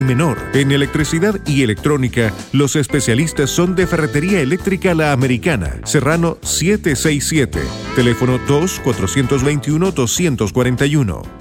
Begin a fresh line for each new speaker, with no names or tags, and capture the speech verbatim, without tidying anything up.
menor. En electricidad y electrónica, los especialistas son de Ferretería Eléctrica La Americana, Serrano setecientos sesenta y siete, teléfono dos cuatro dos uno dos cuatro uno.